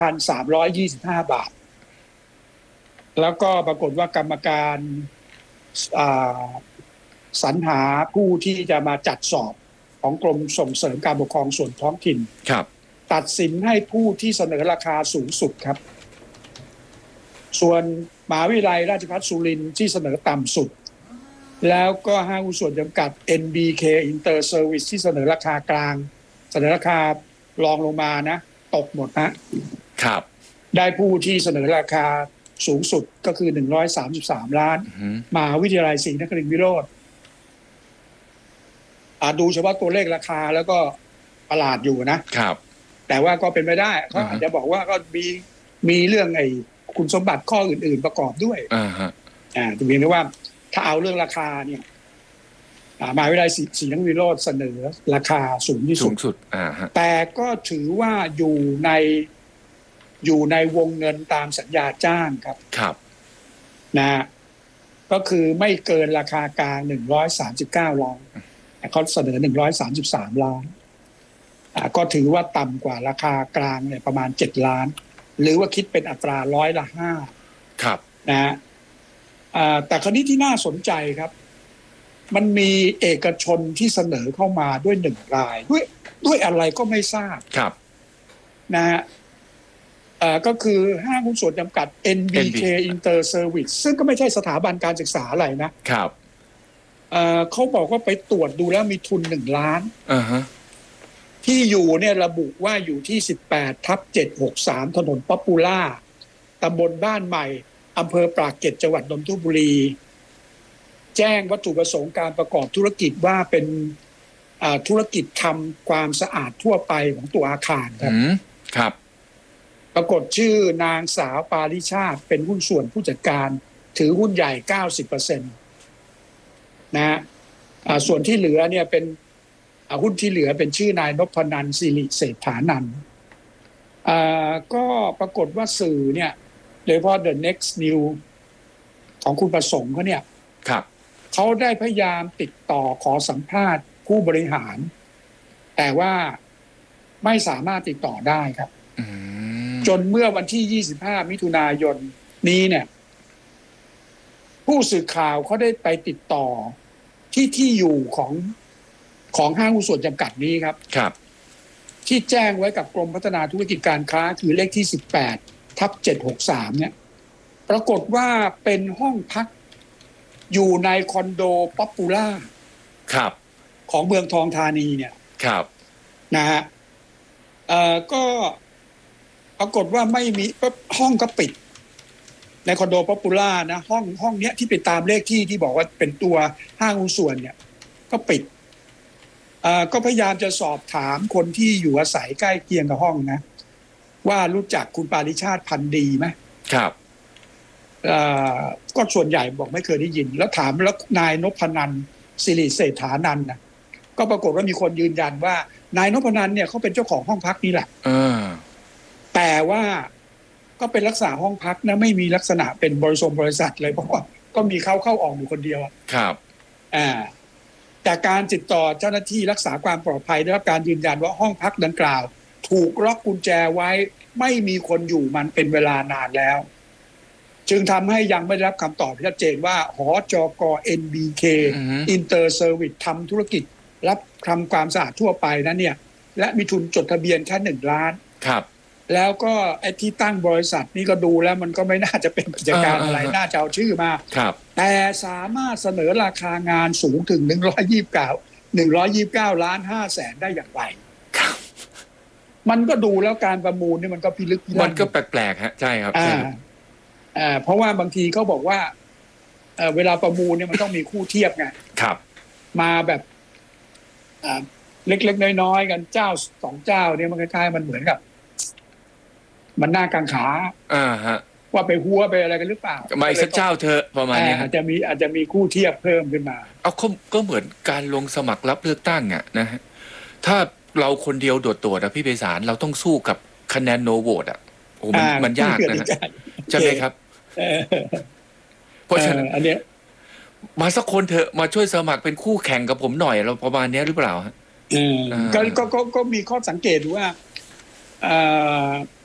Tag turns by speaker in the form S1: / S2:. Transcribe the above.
S1: 1,325 บาทแล้วก็ปรากฏว่ากรรมการสรรหาผู้ที่จะมาจัดสอบของกรมส่งเสริมการปกครองส่วนท้องถิ่นตัดสินให้ผู้ที่เสนอราคาสูงสุดครับส่วนมหาวิทยาลัยราชภัฏสุรินทร์ที่เสนอต่ำสุดแล้วก็ห้างหุ้นส่วนจำกัด NBK Inter Service ที่เสนอราคากลางเสนอราคารองลงมานะตกหมดนะครับได้ผู้ที่เสนอราคาสูงสุดก็คือ133 ล้านมหาวิทยาลัยศรีนครินทรวิโรจน์ดูเฉพาะตัวเลขราคาแล้วก็ประหลาดอยู่นะครับแต่ว่าก็เป็นไปได้เขาอาจจะบอกว่าก็มีเรื่องคุณสมบัติข้ออื่นๆประกอบด้วยถึงเรียนได้ว่าถ้าเอาเรื่องราคาเนี่ยมหาวิทยาลัยศรีนครินทรวิโรจน์เสนอราคาสูงที่สุดแต่ก็ถือว่าอยู่ในวงเงินตามสัญญาจ้างครับนะก็คือไม่เกินราคากลาง139 ล้านเขาเสนอ133 ล้านก็ถือว่าต่ำกว่าราคากลางเนี่ยประมาณ7 ล้านหรือว่าคิดเป็นอัตรา5%
S2: ครับ
S1: นะแต่คราวนี้ที่น่าสนใจครับมันมีเอกชนที่เสนอเข้ามาด้วย1 รายด้วยอะไรก็ไม่ทราบ
S2: ครับ
S1: นะฮะก็คือห้างหุ้นส่วนจำกัด NBK Inter Service ซึ่งก็ไม่ใช่สถาบันการศึกษาอะไรนะครับเขาบอกว่าไปตรวจดูแล้วมีทุน1 ล้านที่อยู่เนี่ยระบุว่าอยู่ที่18/763ถนนป๊อปปูล่าตำบลบ้านใหม่อำเภอปากเกร็ดจังหวัดนนทบุรีแจ้งวัตถุประสงค์การประกอบธุรกิจว่าเป็นธุรกิจทำความสะอาดทั่วไปของตัวอาคาร
S2: ครับ
S1: ปรากฏชื่อนางสาวปาริชาติเป็นหุ้นส่วนผู้จัดการถือหุ้นใหญ่ 90% นะฮะส่วนที่เหลือเนี่ยเป็นหุ้นที่เหลือเป็นชื่อนายนพนันท์สิริเศรษฐานันท์ก็ปรากฏว่าสื่อเนี่ยโดยเฉพาะ The Next New ของคุณประสงค์เขาเนี่ยเขาได้พยายามติดต่อขอสัมภาษณ์ผู้บริหารแต่ว่าไม่สามารถติดต่อได้ครับจนเมื่อวันที่25 มิถุนายนนี้เนี่ยผู้สื่อข่าวเขาได้ไปติดต่อที่อยู่ของห้างหุ้นส่วนจำกัดนี้ครับที่แจ้งไว้กับกรมพัฒนาธุรกิจการค้าคือเลขที่18/763เนี่ยปรากฏว่าเป็นห้องพักอยู่ในคอนโดป๊อปปูล่าของเมืองทองธานีเนี่ยนะฮะก็ปรากฏว่าไม่มีห้องก็ปิดในคอนโดป๊อปปูล่านะห้องเนี้ยที่ไปตามเลขที่บอกว่าเป็นตัวห้างหุ้นส่วนเนี่ยก็ปิดก็พยายามจะสอบถามคนที่อยู่อาศัยใกล้เคียงกับห้องนะว่ารู้จักคุณปาริชาติพันธุ์ดีไหม
S2: ครับ
S1: ก็ส่วนใหญ่บอกไม่เคยได้ยินแล้วถามแล้วนายนพนันท์สิริเศรษฐานันท์นะก็ปรากฏว่ามีคนยืนยันว่านายนพนันท์เนี่ยเขาเป็นเจ้าของห้องพักนี่แหละแต่ว่าก็เป็นลักษณะห้องพักนะไม่มีลักษณะเป็นบริษัทเลยเพราะว่าก็มีเข้าออกอยู่คนเดียว
S2: ครับ
S1: จากการติดต่อเจ้าหน้าที่รักษาความปลอดภัยได้รับการยืนยันว่าห้องพักดังกล่าวถูกล็อกกุญแจไว้ไม่มีคนอยู่มันเป็นเวลานานแล้วจึงทำให้ยังไม่ได้รับคำตอบที่ชัดเจนว่าหจก. NBK Inter Service ทำธุรกิจรับทำความสะอาดทั่วไปนั้นเนี่ยและมีทุนจดทะเบียนแค่1 ล้านแล้วก็ไอ้ที่ตั้งบริษัทนี่ก็ดูแล้วมันก็ไม่น่าจะเป็นกิจการอะไรน่าจะเอาชื่อมาแต่สามารถเสนอราคางานสูงถึง129 ล้าน 5 แสนได้อย่างไรมันก็ดูแล้วการประมูลนี่มันก็พิลึกพิลั่น
S2: มันก็แปลกๆฮะใช่ครับ
S1: เพราะว่าบางทีเขาบอกว่าเวลาประมูลเนี่ยมันต้องมีคู่เทียบไงมาแบบเล็กๆน้อยๆกันเจ้า2 เจ้าเนี่ยมันคล้ายๆมันเหมือนกับมันหน้ากังขาว่าไปหัวไปอะไรกันหรือเปล่า
S2: ไม่สักเจ้าเธอประมาณนี้
S1: อาจจะมีคู่เทียบเพิ่มขึ้นมา
S2: ก็เหมือนการลงสมัครรับเลือกตั้งอ่ะนะฮะถ้าเราคนเดียวโดดๆนะพี่ไพศาลเราต้องสู้กับคะแนนโนโหวตอ่ะโอ้มันยากนะใช่ไหมครับเพราะฉะนั้น
S1: อันเนี้ย
S2: มาสักคนเถอะมาช่วยสมัครเป็นคู่แข่งกับผมหน่อยเราประมาณนี้หรือเปล่าฮะ
S1: ก็มีข้อสังเกตว่า